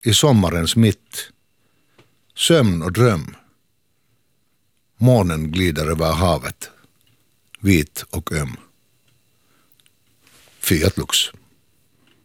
i sommarens mitt. Sömn och dröm. Månen glider över havet, vit och öm. Fiat Lux.